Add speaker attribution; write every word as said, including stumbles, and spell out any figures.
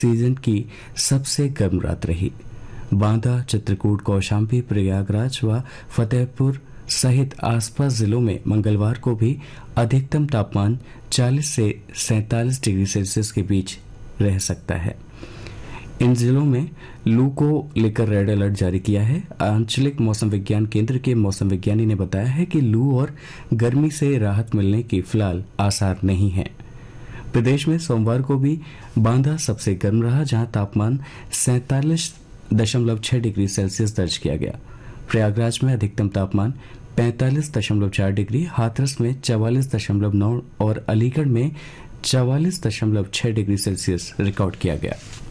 Speaker 1: Season की सबसे गर्म रात रही। बांदा, चित्रकूट, कौशाम्बी, प्रयागराज व फतेहपुर सहित आसपास जिलों में मंगलवार को भी अधिकतम तापमान चालीस से सैंतालीस डिग्री सेल्सियस के बीच रह सकता है। इन जिलों में लू को लेकर रेड अलर्ट जारी किया है। आंचलिक मौसम विज्ञान केंद्र के मौसम विज्ञानी ने बताया है कि लू और गर्मी से राहत मिलने की फिलहाल आसार नहीं है। प्रदेश में सोमवार को भी बांदा सबसे गर्म रहा, जहां तापमान सैंतालीस दशमलव छह डिग्री सेल्सियस दर्ज किया गया। प्रयागराज में अधिकतम तापमान पैंतालीस दशमलव चार डिग्री, हाथरस में चवालीस दशमलव नौ और अलीगढ़ में चवालीस दशमलव छह डिग्री सेल्सियस रिकॉर्ड किया गया।